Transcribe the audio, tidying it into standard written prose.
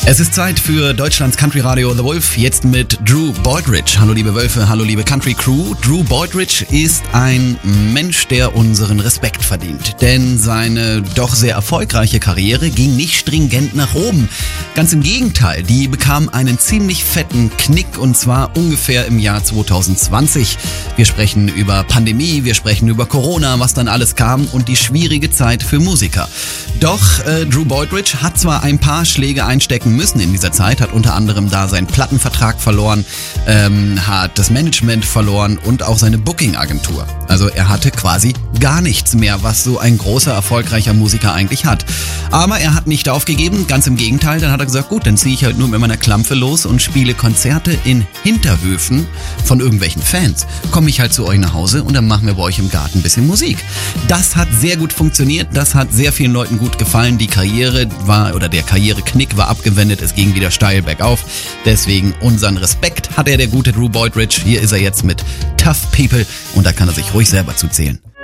Es ist Zeit für Deutschlands Country Radio The Wolf, jetzt mit Drew Boydridge. Hallo liebe Wölfe, hallo liebe Country Crew. Drew Boydridge ist ein Mensch, der unseren Respekt verdient. Denn seine doch sehr erfolgreiche Karriere ging nicht stringent nach oben. Ganz im Gegenteil, die bekam einen ziemlich fetten Knick und zwar ungefähr im Jahr 2020. Wir sprechen über Pandemie, wir sprechen über Corona, was dann alles kam und die schwierige Zeit für Musiker. Doch Drew Boydridge hat zwar ein paar Schläge einstecken müssen in dieser Zeit, hat unter anderem da seinen Plattenvertrag verloren, hat das Management verloren und auch seine Booking-Agentur. Also er hatte quasi gar nichts mehr, was so ein großer, erfolgreicher Musiker eigentlich hat. Aber er hat nicht aufgegeben, ganz im Gegenteil, dann hat er gesagt, gut, dann ziehe ich halt nur mit meiner Klampfe los und spiele Konzerte in Hinterhöfen von irgendwelchen Fans. Komme ich halt zu euch nach Hause und dann machen wir bei euch im Garten ein bisschen Musik. Das hat sehr gut funktioniert, das hat sehr vielen Leuten gut gefallen. Die Karriere war, oder der Karriereknick war abgewendet, es ging wieder steil bergauf. Deswegen unseren Respekt hat der gute Drew Boydridge. Hier ist er jetzt mit Tough People und da kann er sich ruhig selber zuzählen.